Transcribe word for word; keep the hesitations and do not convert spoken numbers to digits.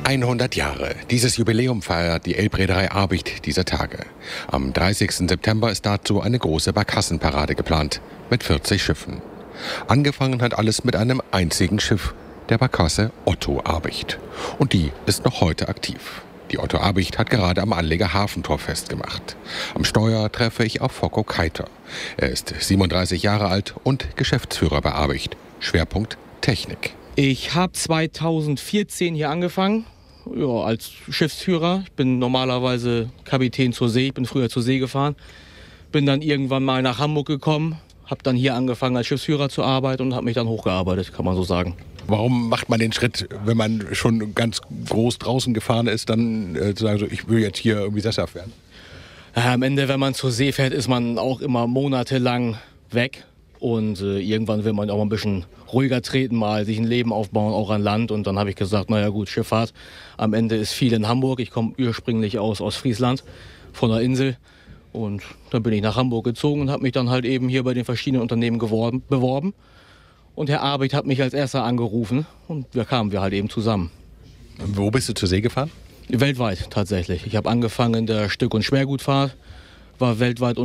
hundert Jahre. Dieses Jubiläum feiert die Elbreederei Abicht dieser Tage. Am dreißigsten September ist dazu eine große Barkassenparade geplant mit vierzig Schiffen. Angefangen hat alles mit einem einzigen Schiff, der Barkasse Otto Abicht. Und die ist noch heute aktiv. Die Otto Abicht hat gerade am Anleger Hafentor festgemacht. Am Steuer treffe ich auf Focko Keiter. Er ist siebenunddreißig Jahre alt und Geschäftsführer bei Abicht. Schwerpunkt Technik. Ich habe zweitausendvierzehn hier angefangen, ja, als Schiffsführer. Ich bin normalerweise Kapitän zur See, ich bin früher zur See gefahren. Bin dann irgendwann mal nach Hamburg gekommen, habe dann hier angefangen als Schiffsführer zu arbeiten und habe mich dann hochgearbeitet, kann man so sagen. Warum macht man den Schritt, wenn man schon ganz groß draußen gefahren ist, dann äh, zu sagen, so, ich will jetzt hier irgendwie sesshaft werden? Ja, am Ende, wenn man zur See fährt, ist man auch immer monatelang weg. Und äh, irgendwann will man auch mal ein bisschen ruhiger treten, mal sich ein Leben aufbauen, auch an Land. Und dann habe ich gesagt, naja gut, Schifffahrt. Am Ende ist viel in Hamburg. Ich komme ursprünglich aus Ostfriesland, von der Insel. Und dann bin ich nach Hamburg gezogen und habe mich dann halt eben hier bei den verschiedenen Unternehmen geworben, beworben. Und Herr Abicht hat mich als erster angerufen und da kamen wir halt eben zusammen. Wo bist du zur See gefahren? Weltweit tatsächlich. Ich habe angefangen in der Stück- und Schwergutfahrt, war weltweit